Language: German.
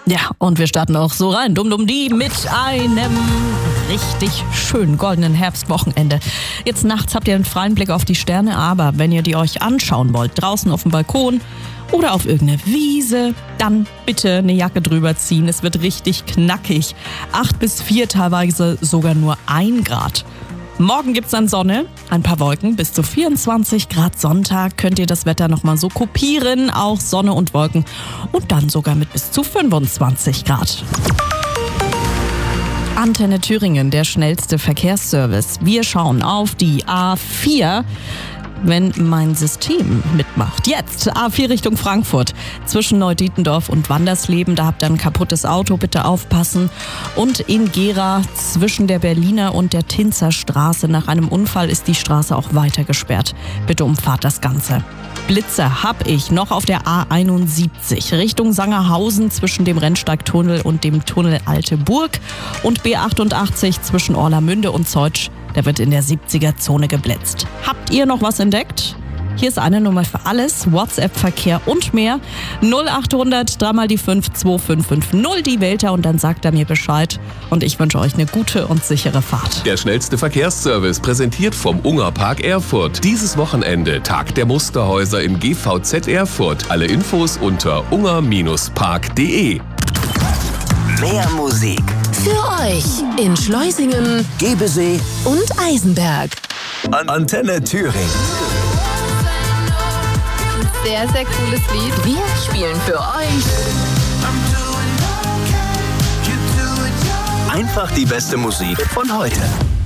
Ja, und wir starten auch so rein. Dumm-Dumm-Die mit einem richtig schönen goldenen Herbstwochenende. Jetzt nachts habt ihr einen freien Blick auf die Sterne, aber wenn ihr die euch anschauen wollt, draußen auf dem Balkon oder auf irgendeine Wiese, dann bitte eine Jacke drüber ziehen. Es wird richtig knackig. 8 bis 4, teilweise sogar nur 1 Grad. Morgen gibt's dann Sonne, ein paar Wolken, bis zu 24 Grad. Sonntag könnt ihr das Wetter nochmal so kopieren, auch Sonne und Wolken und dann sogar mit bis zu 25 Grad. Antenne Thüringen, der schnellste Verkehrsservice. Wir schauen auf die A4. Wenn mein System mitmacht. Jetzt A4 Richtung Frankfurt. Zwischen Neudietendorf und Wandersleben, da habt ihr ein kaputtes Auto, bitte aufpassen. Und in Gera zwischen der Berliner und der Tinzer Straße. Nach einem Unfall ist die Straße auch weiter gesperrt. Bitte umfahrt das Ganze. Blitze hab ich noch auf der A71 Richtung Sangerhausen zwischen dem Rennsteigtunnel und dem Tunnel Alte Burg und B88 zwischen Orlamünde und Zeutsch. Da wird in der 70er-Zone geblitzt. Habt ihr noch was entdeckt? Hier ist eine Nummer für alles, WhatsApp-Verkehr und mehr. 0800 3 mal die 5 2550, die wählt er und dann sagt er mir Bescheid. Und ich wünsche euch eine gute und sichere Fahrt. Der schnellste Verkehrsservice präsentiert vom Ungerpark Erfurt. Dieses Wochenende Tag der Musterhäuser im GVZ Erfurt. Alle Infos unter unger-park.de. Mehr Musik Für euch in Schleusingen, Gebesee und Eisenberg. Antenne Thüringen. Sehr, sehr cooles Lied. Wir spielen für euch Einfach die beste Musik von heute.